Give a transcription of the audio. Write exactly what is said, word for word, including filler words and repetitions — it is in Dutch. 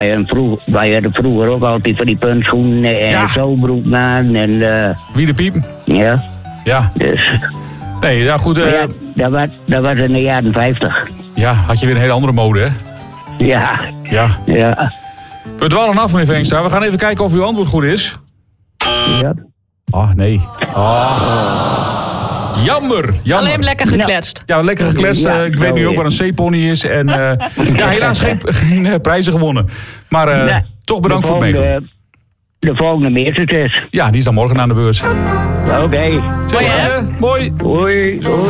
En vroeg, wij hadden vroeger ook altijd van die puntschoenen en Ja. zoolbroek aan. En, uh, Wie de piep? ja, Ja. dus. Nee, ja goed. Uh, Maar ja, dat was, dat was in de jaren vijftig. ja, had je weer een hele andere mode, hè? Ja, Ja. ja, We dwalen af, meneer Veenstra. We gaan even kijken of uw antwoord goed is. ja. Ah, nee. Ah. Jammer, jammer. Alleen lekker gekletst. Ja, lekker gekletst. Ja, Uh, ik weet zo nu ook is. wat een C-pony is. En uh, ja, helaas geen, geen uh, prijzen gewonnen. Maar uh, Nee. toch bedankt De voor het volgende- meedoen. De volgende meertjes. Ja, die is dan morgen aan de beurt. Oké. Zeg, Mooi, hè? uh, mooi. Hoi, hoi.